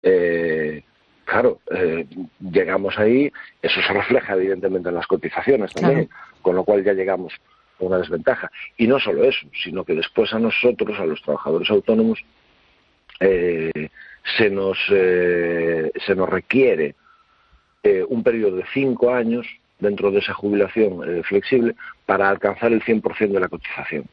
Claro, llegamos ahí, eso se refleja evidentemente en las cotizaciones también, con lo cual ya llegamos a una desventaja. Y no solo eso, sino que después a nosotros, a los trabajadores autónomos, se nos requiere un periodo de 5 años dentro de esa jubilación flexible para alcanzar el 100% de la cotización.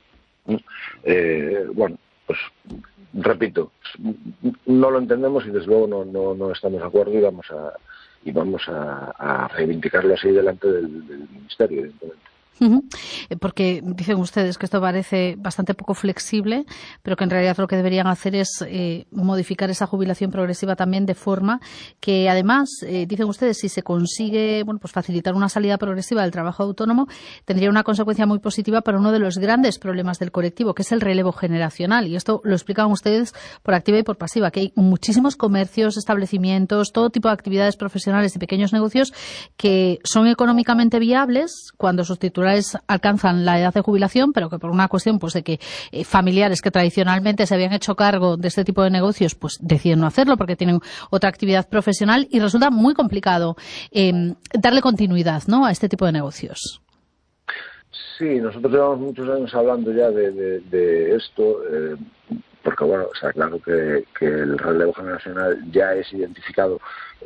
Bueno, pues repito, no lo entendemos y desde luego no estamos de acuerdo y vamos a reivindicarlo así delante del Ministerio, evidentemente. Porque dicen ustedes que esto parece bastante poco flexible, pero que en realidad lo que deberían hacer es modificar esa jubilación progresiva también de forma que, además, dicen ustedes, si se consigue pues facilitar una salida progresiva del trabajo autónomo, tendría una consecuencia muy positiva para uno de los grandes problemas del colectivo, que es el relevo generacional. Y esto lo explican ustedes por activa y por pasiva, que hay muchísimos comercios, establecimientos, todo tipo de actividades profesionales y pequeños negocios que son económicamente viables cuando sus titulares alcanzan la edad de jubilación, pero que por una cuestión pues de que familiares que tradicionalmente se habían hecho cargo de este tipo de negocios pues deciden no hacerlo porque tienen otra actividad profesional y resulta muy complicado darle continuidad, ¿no?, a este tipo de negocios. Sí, nosotros llevamos muchos años hablando ya de esto, porque bueno, o sea, claro que el relevo generacional ya es identificado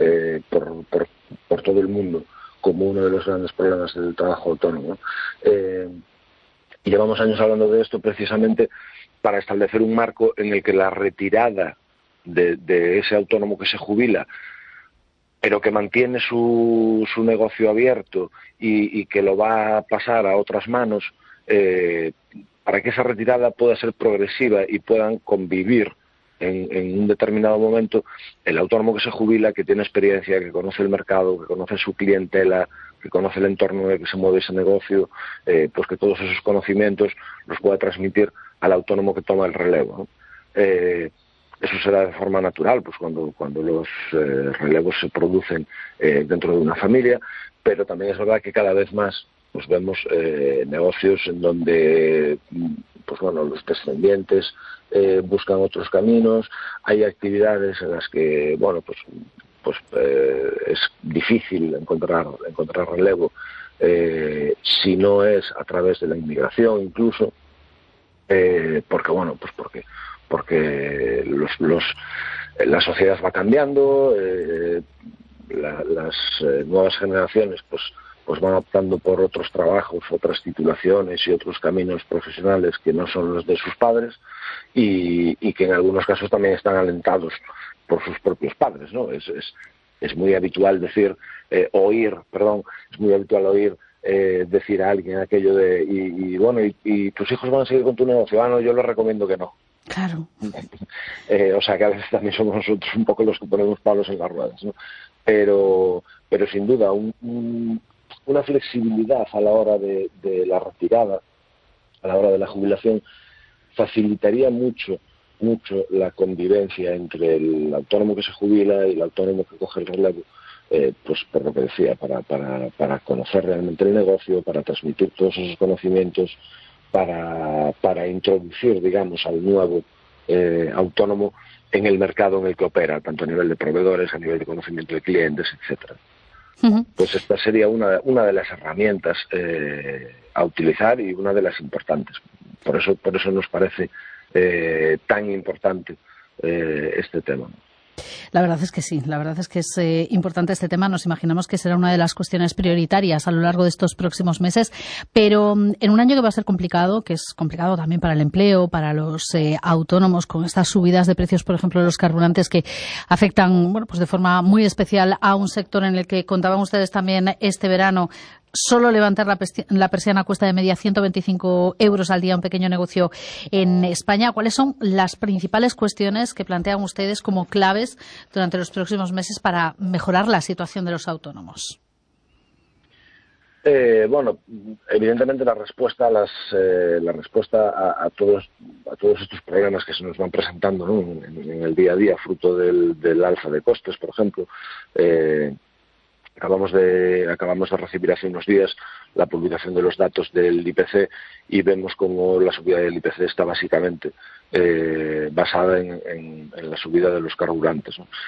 por todo el mundo como uno de los grandes problemas del trabajo autónomo. Y llevamos años hablando de esto precisamente para establecer un marco en el que la retirada de ese autónomo que se jubila, pero que mantiene su negocio abierto y que lo va a pasar a otras manos, para que esa retirada pueda ser progresiva y puedan convivir en un determinado momento el autónomo que se jubila, que tiene experiencia, que conoce el mercado, que conoce su clientela, que conoce el entorno en el que se mueve ese negocio, pues que todos esos conocimientos los pueda transmitir al autónomo que toma el relevo, ¿no? Eso será de forma natural, pues cuando los relevos se producen dentro de una familia, pero también es verdad que cada vez más pues vemos negocios en donde pues bueno, los descendientes buscan otros caminos, hay actividades en las que bueno pues es difícil encontrar relevo si no es a través de la inmigración incluso, porque bueno pues porque la sociedad va cambiando, las nuevas generaciones pues van optando por otros trabajos, otras titulaciones y otros caminos profesionales que no son los de sus padres y que en algunos casos también están alentados por sus propios padres, ¿no? Es muy habitual oír decir a alguien aquello de y tus hijos van a seguir con tu negocio. No, yo les recomiendo que no. Claro. O sea que a veces también somos nosotros un poco los que ponemos palos en las ruedas, ¿no? Pero sin duda una flexibilidad a la hora de la retirada, a la hora de la jubilación, facilitaría mucho la convivencia entre el autónomo que se jubila y el autónomo que coge el relevo, pues por lo que decía, para conocer realmente el negocio, para transmitir todos esos conocimientos, para introducir, digamos, al nuevo autónomo en el mercado en el que opera, tanto a nivel de proveedores, a nivel de conocimiento de clientes, etcétera. Pues esta sería una de las herramientas a utilizar y una de las importantes. Por eso nos parece tan importante este tema. La verdad es que sí, la verdad es que es importante este tema. Nos imaginamos que será una de las cuestiones prioritarias a lo largo de estos próximos meses, pero en un año que va a ser complicado, que es complicado también para el empleo, para los autónomos, con estas subidas de precios, por ejemplo, de los carburantes que afectan, bueno, pues de forma muy especial a un sector en el que contaban ustedes también este verano. Solo levantar la persiana cuesta de media 125 euros al día un pequeño negocio en España. ¿Cuáles son las principales cuestiones que plantean ustedes como claves durante los próximos meses para mejorar la situación de los autónomos? Bueno, evidentemente la respuesta a todos estos problemas que se nos van presentando, ¿no?, en el día a día, fruto del alza de costes, por ejemplo. Acabamos de recibir hace unos días la publicación de los datos del IPC y vemos como la subida del IPC está básicamente basada en la subida de los carburantes, ¿no?